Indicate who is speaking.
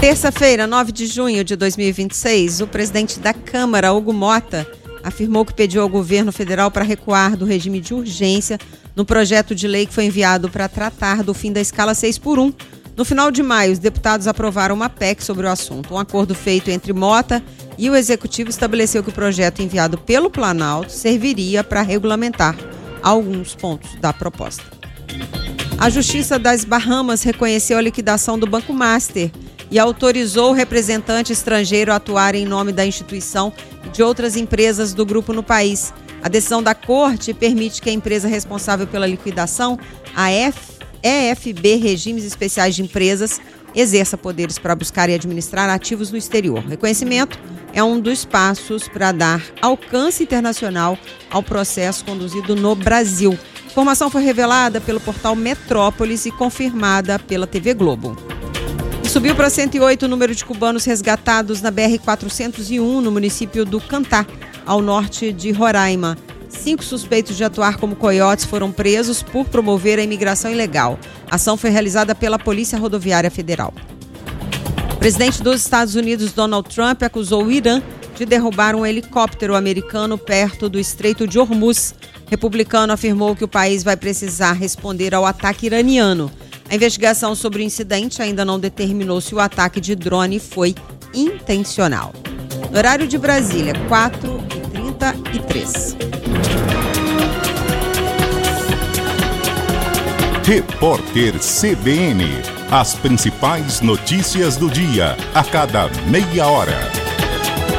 Speaker 1: Terça-feira, 9 de junho de 2026, o presidente da Câmara, Hugo Mota, afirmou que pediu ao governo federal para recuar do regime de urgência no projeto de lei que foi enviado para tratar do fim da escala 6x1. No final de maio, os deputados aprovaram uma PEC sobre o assunto. Um acordo feito entre Mota e o Executivo estabeleceu que o projeto enviado pelo Planalto serviria para regulamentar alguns pontos da proposta. A Justiça das Bahamas reconheceu a liquidação do Banco Master e autorizou o representante estrangeiro a atuar em nome da instituição e de outras empresas do grupo no país. A decisão da Corte permite que a empresa responsável pela liquidação, a EFB Regimes Especiais de Empresas, exerça poderes para buscar e administrar ativos no exterior. O reconhecimento é um dos passos para dar alcance internacional ao processo conduzido no Brasil. A informação foi revelada pelo portal Metrópolis e confirmada pela TV Globo. Subiu para 108 o número de cubanos resgatados na BR-401, no município do Cantá, ao norte de Roraima. 5 suspeitos de atuar como coiotes foram presos por promover a imigração ilegal. A ação foi realizada pela Polícia Rodoviária Federal. O presidente dos Estados Unidos, Donald Trump, acusou o Irã de derrubar um helicóptero americano perto do Estreito de Hormuz. O republicano afirmou que o país vai precisar responder ao ataque iraniano. A investigação sobre o incidente ainda não determinou se o ataque de drone foi intencional. No horário de Brasília, 4h33.
Speaker 2: Repórter CBN. As principais notícias do dia, a cada meia hora.